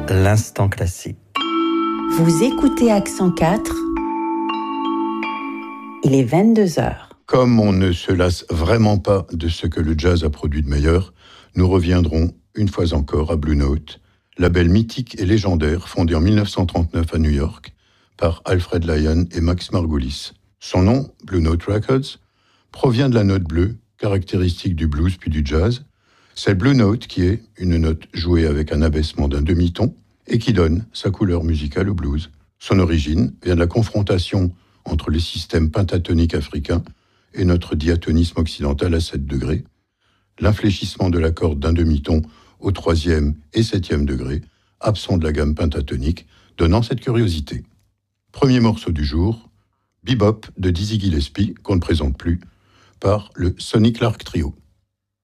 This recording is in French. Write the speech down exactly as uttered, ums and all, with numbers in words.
l'instant classique. Vous écoutez Accent quatre, il est vingt-deux heures. Comme on ne se lasse vraiment pas de ce que le jazz a produit de meilleur, nous reviendrons une fois encore à Blue Note, label mythique et légendaire fondé en dix-neuf cent trente-neuf à New York par Alfred Lion et Max Margulis. Son nom, Blue Note Records, provient de la note bleue, caractéristique du blues puis du jazz. C'est Blue Note qui est une note jouée avec un abaissement d'un demi-ton et qui donne sa couleur musicale au blues. Son origine vient de la confrontation entre les systèmes pentatoniques africains et notre diatonisme occidental à sept degrés, l'infléchissement de la corde d'un demi-ton au troisième et septième degré, absent de la gamme pentatonique, donnant cette curiosité. Premier morceau du jour, Bebop de Dizzy Gillespie, qu'on ne présente plus, par le Sonny Clark Trio.